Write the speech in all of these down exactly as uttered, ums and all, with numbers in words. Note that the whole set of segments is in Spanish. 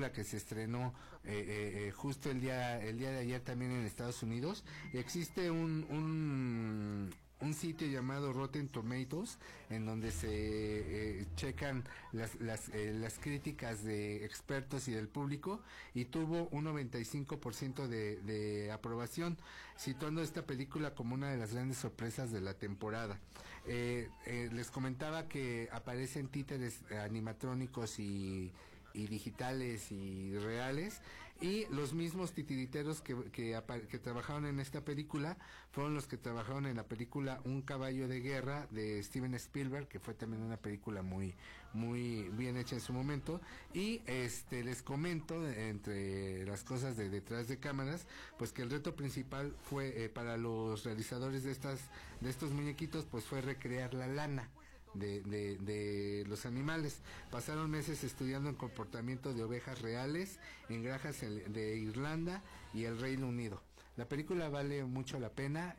película que se estrenó eh, eh, eh, justo el día el día de ayer también en Estados Unidos. Existe un un un sitio llamado Rotten Tomatoes, en donde se eh, checan las las, eh, las críticas de expertos y del público, y tuvo un noventa y cinco por ciento de, de aprobación, situando esta película como una de las grandes sorpresas de la temporada. Eh, eh, les comentaba que aparecen títeres animatrónicos y y digitales y reales, y los mismos titiriteros que, que, que trabajaron en esta película fueron los que trabajaron en la película Un caballo de guerra de Steven Spielberg, que fue también una película muy muy bien hecha en su momento. Y este les comento, entre las cosas de detrás de cámaras, pues que el reto principal fue eh, para los realizadores de estas de estos muñequitos, pues fue recrear la lana De, de, de los animales. Pasaron meses estudiando el comportamiento de ovejas reales en granjas de Irlanda y el Reino Unido. La película vale mucho la pena.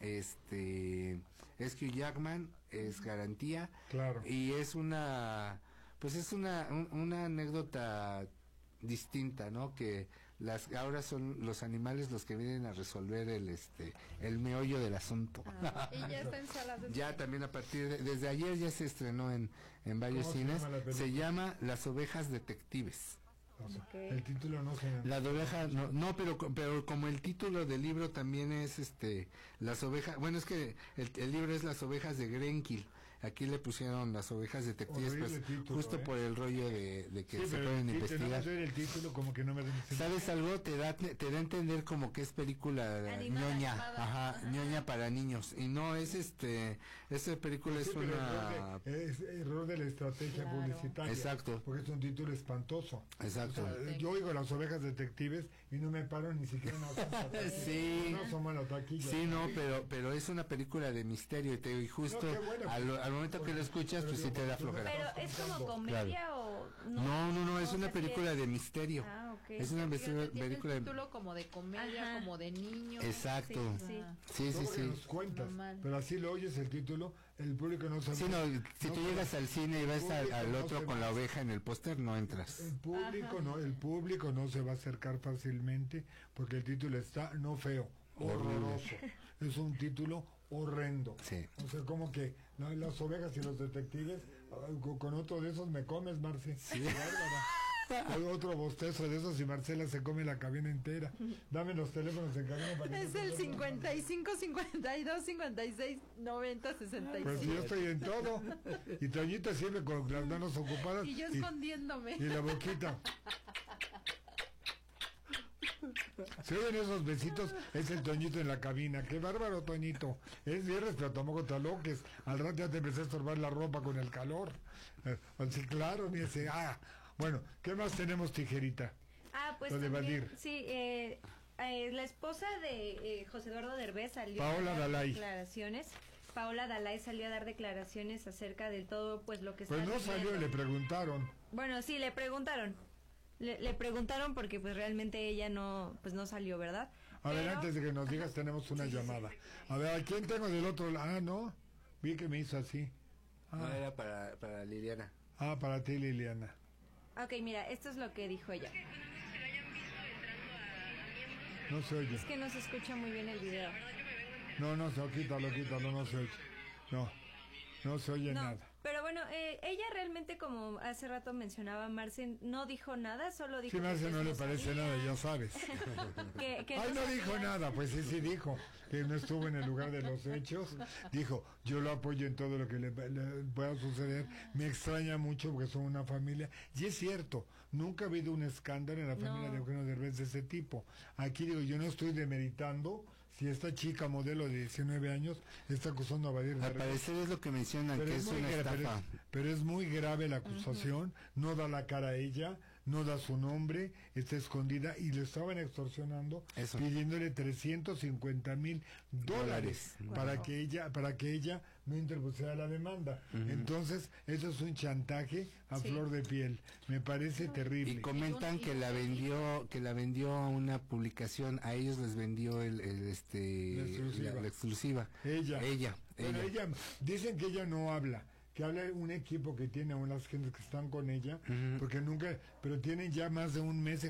Este es Hugh Jackman, es garantía. Claro. Y es una, pues es una un, una anécdota distinta, ¿no? Que las ahora son los animales los que vienen a resolver el este el meollo del asunto. Ah, y ya está en salas de ya también a partir de, desde ayer ya se estrenó en en varios cines. Se, se llama Las ovejas detectives. O sea, okay. El título no se... La de oveja, no, no, pero pero como el título del libro también es este Las ovejas, bueno, es que el, el libro es Las ovejas de Grenkill. Aquí le pusieron Las ovejas detectives, pues, título, justo eh. por el rollo de, de que sí, se pueden el investigar. No, el título como que no me ¿Sabes algo? Te da te da a entender como que es película animada, ñoña, animada. Ajá, Ajá, ñoña para niños, y no es este esa película sí, es una error de, es error de la estrategia claro. publicitaria. Exacto. Porque es un título espantoso. Exacto. O sea, yo oigo Las ovejas detectives y no me paro ni siquiera en sí. No asoma la taquilla. Sí, no, pero pero es una película de misterio y, te, y justo no, bueno, al, pues, al momento que lo escuchas pues sí te da flojera. Pero es como comedia claro. o no. No, no, no, es una película de misterio. Ah, okay. Es una película película de título como de comedia, ajá. como de niños. Exacto. Sí, sí, sí. sí, sí. Nos cuentas, Normal. Pero así lo oyes el título, el público no sabe. Sí, no, si no, tú llegas al cine y ves al, al otro no con la oveja en el póster, no entras. El público Ajá. no, el público no se va a acercar fácilmente porque el título está no feo, horroroso. Es un título horrendo. Sí. O sea, como que no, las ovejas y los detectives, con otro de esos me comes, Marce. Sí. Otro bostezo de esos y Marcela se come la cabina entera. Dame los teléfonos en cabina para que es el cincuenta y cinco, cincuenta y dos, cincuenta y seis, noventa, sesenta y siete. Pues yo estoy en todo. Y Toñita siempre con las manos ocupadas. Y yo escondiéndome. Y, y la boquita. Se oyen esos besitos, es el Toñito en la cabina. Qué bárbaro, Toñito. Es viernes, pero tampoco te aloques. Al rato ya te empecé a estorbar la ropa con el calor. Eh, así, claro, ni ese. Ah, bueno, ¿qué más tenemos, Tijerita? Ah, pues también, sí, eh, eh, la esposa de eh, José Eduardo Derbez salió Paola a dar Dalai. declaraciones. Paola Dalai salió a dar declaraciones acerca de todo, pues lo que está Pues no viviendo. salió, le preguntaron. Bueno, sí, le preguntaron. Le, le preguntaron porque pues realmente ella no pues no salió, ¿verdad? A ver, Pero... antes de que nos digas tenemos una sí, llamada. Sí, sí. A ver, ¿a quién tengo del otro lado? Ah, no, vi que me hizo así. Ah. No, era para, para Liliana. Ah, para ti, Liliana. Ok, mira, esto es lo que dijo ella. No se oye. Es que no se escucha muy bien el video. No, no, no, quítalo, quítalo, no se oye. No, no se oye no, nada. Pero bueno, eh, ella realmente, como hace rato mencionaba Marce, no dijo nada, solo dijo... Sí, Marce no le parece sabía. nada, ya sabes. que, que Ay, no, no dijo nada, pues sí, sí dijo, que no estuvo en el lugar de los hechos. Dijo, yo lo apoyo en todo lo que le, le pueda suceder. Me extraña mucho porque son una familia. Y es cierto, nunca ha habido un escándalo en la familia no. de Eugenio Derbez de ese tipo. Aquí digo, yo no estoy demeritando si esta chica modelo de diecinueve años está acusando a Badir. Al parecer es lo que mencionan, pero que es, es una estafa. Pero es, pero es muy grave la acusación, uh-huh. no da la cara a ella, no da su nombre, está escondida y le estaban extorsionando, Eso. pidiéndole trescientos cincuenta mil dólares wow. para que ella para que ella no interpusiera la demanda. Uh-huh. Entonces, eso es un chantaje a sí. flor de piel. Me parece uh-huh. terrible. Y comentan que la vendió que la vendió a una publicación, a ellos les vendió el, el este la exclusiva. La, la exclusiva. Ella. Ella, bueno, ella. ella. Dicen que ella no habla, que habla un equipo que tiene a unas gentes que están con ella, uh-huh. porque nunca, pero tienen ya más de un mes